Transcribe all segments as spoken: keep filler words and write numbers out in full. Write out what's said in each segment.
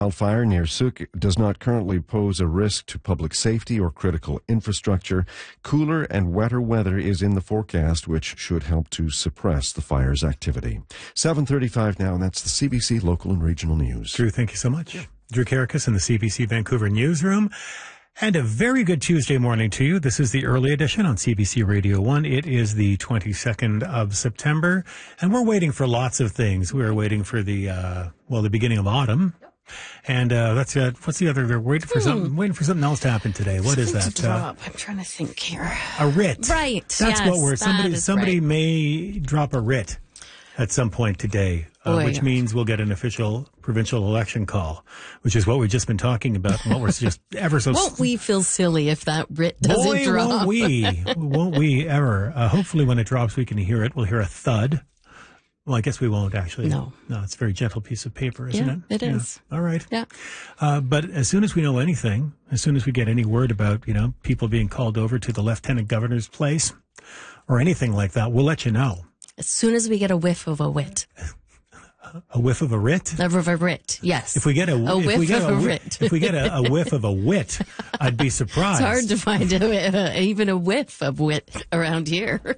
Wildfire near Sooke does not currently pose a risk to public safety or critical infrastructure. Cooler and wetter weather is in the forecast, which should help to suppress the fire's activity. seven thirty-five now, and that's the C B C Local and Regional News. Drew, thank you so much. Yeah. Drew Karakas in the C B C Vancouver Newsroom. And a very good Tuesday morning to you. This is the early edition on C B C Radio one. It is the twenty-second of September, and we're waiting for lots of things. We're waiting for the, uh, well, the beginning of autumn. And uh, that's uh, what's the other? They're waiting for hmm. something. Waiting for something else to happen today. What something is that? To drop. Uh, I'm trying to think here. A writ, right? That's yes, what we're. Somebody, somebody right. may drop a writ at some point today, uh, Boy, which yeah. means we'll get an official provincial election call, which is what we've just been talking about. And what we're just ever so. Won't we feel silly if that writ doesn't Boy, drop? Won't we? Won't we ever? Uh, hopefully, when it drops, we can hear it. We'll hear a thud. Well, I guess we won't actually. No. No, it's a very gentle piece of paper, isn't yeah, it? It yeah. is. All right. Yeah. Uh, but as soon as we know anything, as soon as we get any word about, you know, people being called over to the lieutenant governor's place or anything like that, we'll let you know. As soon as we get a whiff of a wit. A whiff of a writ? A, a writ, yes. If we get a, a if whiff we get of a, a writ. If we get a, a whiff of a wit, I'd be surprised. It's hard to find a, a, even a whiff of wit around here.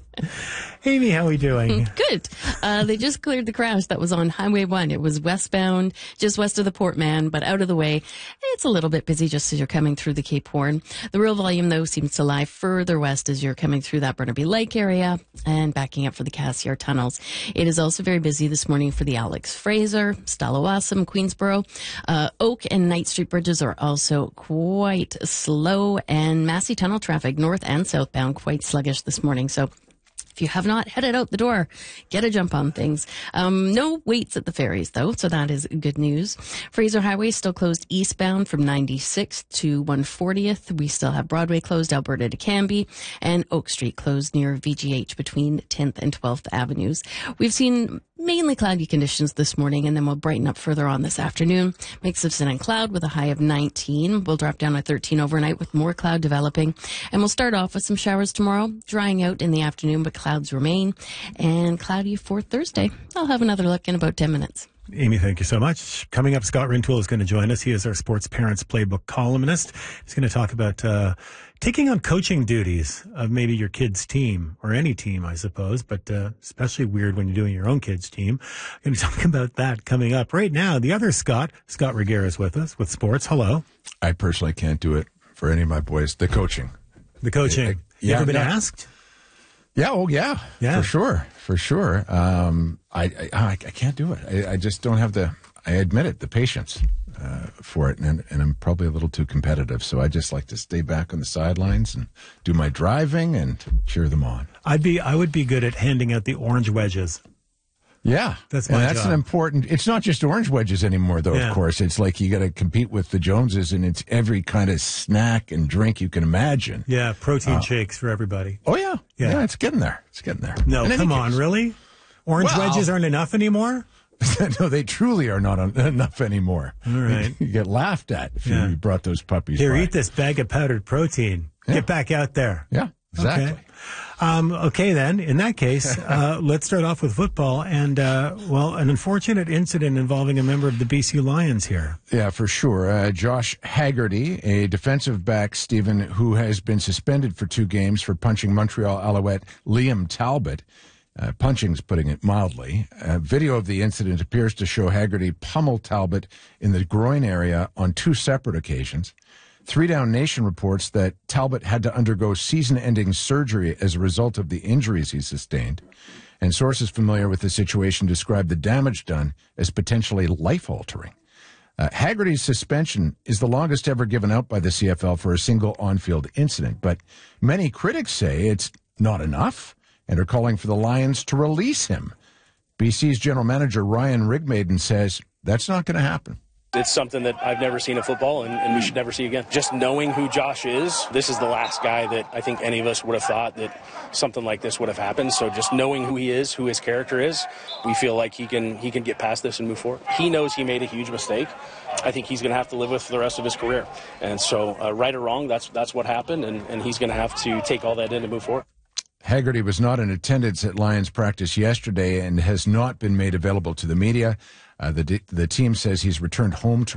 Amy, how are we doing? Good. Uh, they just cleared the crash that was on Highway one. It was westbound, just west of the Port Mann, but out of the way. It's a little bit busy just as you're coming through the Cape Horn. The real volume, though, seems to lie further west as you're coming through that Burnaby Lake area and backing up for the Cassiar tunnels. It is also very busy this morning for the Alex Fraser, Stallawasam, Queensboro. Uh, Oak and Knight Street bridges are also quite slow, and Massey Tunnel traffic north and southbound quite sluggish this morning. So if you have not headed out the door, get a jump on things. Um, no waits at the ferries, though, so that is good news. Fraser Highway still closed eastbound from ninety-sixth to one fortieth. We still have Broadway closed, Alberta to Cambie, and Oak Street closed near V G H between tenth and twelfth Avenues. We've seen mainly cloudy conditions this morning, and then we'll brighten up further on this afternoon. Mix of sun and cloud with a high of nineteen. We'll drop down to thirteen overnight with more cloud developing. And we'll start off with some showers tomorrow, drying out in the afternoon, but clouds remain. And cloudy for Thursday. I'll have another look in about ten minutes. Amy, thank you so much. Coming up, Scott Rintoul is going to join us. He is our Sports Parents Playbook columnist. He's going to talk about uh, taking on coaching duties of maybe your kid's team, or any team, I suppose, but uh, especially weird when you're doing your own kid's team. I'm going to talk about that coming up. Right now, the other Scott, Scott Regehr, is with us with sports. Hello. I personally can't do it for any of my boys. The coaching. The coaching. I, I, you yeah, ever been no. asked? Yeah, oh yeah, yeah, for sure, for sure. Um, I, I I can't do it. I, I just don't have the. I admit it, the patience uh, for it, and and I'm probably a little too competitive. So I just like to stay back on the sidelines and do my driving and cheer them on. I'd be I would be good at handing out the orange wedges. Yeah, that's my and that's job. an important. It's not just orange wedges anymore, though. Yeah. Of course, it's like you got to compete with the Joneses, and it's every kind of snack and drink you can imagine. Yeah, protein uh, shakes for everybody. Oh yeah. yeah, yeah, it's getting there. It's getting there. No, In come any on, case. really? Orange Well, wedges aren't enough anymore? No, they truly are not en- enough anymore. All right, you, you get laughed at if yeah. you brought those puppies. Here, by. eat this bag of powdered protein. Yeah. Get back out there. Yeah, exactly. Okay. Um, okay, then, in that case, uh, let's start off with football. And, uh, well, an unfortunate incident involving a member of the B C Lions here. Yeah, for sure. Uh, Josh Haggerty, a defensive back, Stephen, who has been suspended for two games for punching Montreal Alouette Liam Talbot. Uh, punching's putting it mildly. Uh, video of the incident appears to show Haggerty pummel Talbot in the groin area on two separate occasions. Three Down Nation reports that Talbot had to undergo season-ending surgery as a result of the injuries he sustained, and sources familiar with the situation describe the damage done as potentially life-altering. Uh, Haggerty's suspension is the longest ever given out by the C F L for a single on-field incident, but many critics say it's not enough and are calling for the Lions to release him. B C's general manager Ryan Rigmaiden says that's not going to happen. It's something that I've never seen in football, and, and we should never see again. Just knowing who Josh is, this is the last guy that I think any of us would have thought that something like this would have happened. So just knowing who he is, who his character is, we feel like he can he can get past this and move forward. He knows he made a huge mistake. I think he's going to have to live with for the rest of his career. And so, uh, right or wrong, that's that's what happened, and, and he's going to have to take all that in and move forward. Haggerty was not in attendance at Lions practice yesterday and has not been made available to the media. Uh, the, the team says he's returned home to